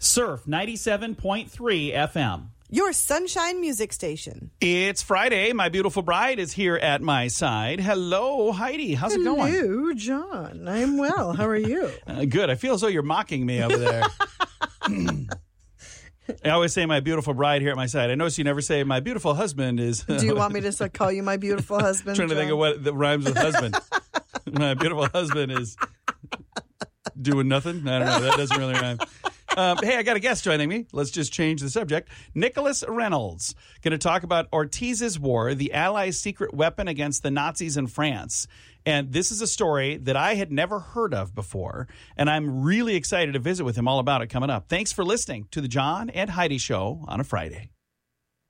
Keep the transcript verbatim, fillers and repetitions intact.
Surf ninety-seven point three F M. Your sunshine music station. It's Friday. My beautiful bride is here at my side. Hello, Heidi. How's Hello, it going? Hello, John. I'm well. How are you? Uh, good. I feel as though you're mocking me over there. I always say my beautiful bride here at my side. I notice you never say my beautiful husband is... Do you want me to call you my beautiful husband, trying to John? think of what that rhymes with husband. My beautiful husband is doing nothing. I don't know. That doesn't really rhyme. Um, hey, I got a guest joining me. Let's just change the subject. Nicholas Reynolds, going to talk about Ortiz's War, the Allies' secret weapon against the Nazis in France. And this is a story that I had never heard of before, and I'm really excited to visit with him all about it coming up. Thanks for listening to the John and Heidi Show on a Friday.